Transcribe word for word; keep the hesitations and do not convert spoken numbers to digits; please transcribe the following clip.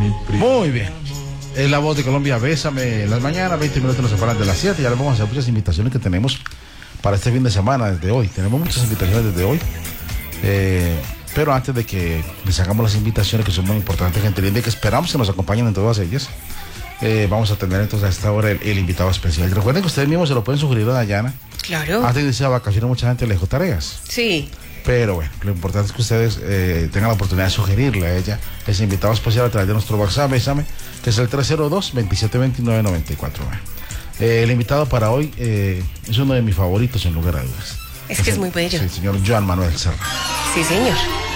Muy bien. Es la voz de Colombia, Bésame en las mañanas, veinte minutos nos separan de las siete. Ya le vamos a hacer muchas invitaciones que tenemos para este fin de semana desde hoy. Tenemos muchas invitaciones desde hoy. Eh, pero antes de que les hagamos las invitaciones, que son muy importantes, gente linda, y que esperamos que nos acompañen en todas ellas, eh, vamos a tener entonces a esta hora el, el invitado especial. Y recuerden que ustedes mismos se lo pueden sugerir a Dayana. Claro. Antes de irse a vacaciones, mucha gente le dejó tareas. Sí. Pero bueno, lo importante es que ustedes eh, tengan la oportunidad de sugerirle a ella ese invitado especial a través de nuestro WhatsApp, Bésame, que es el tres cero dos, veintisiete veintinueve, noventa y cuatro. Eh, el invitado para hoy eh, es uno de mis favoritos, sin lugar a dudas. Es que es muy bello. Sí, el señor Joan Manuel Serrat. Sí, señor.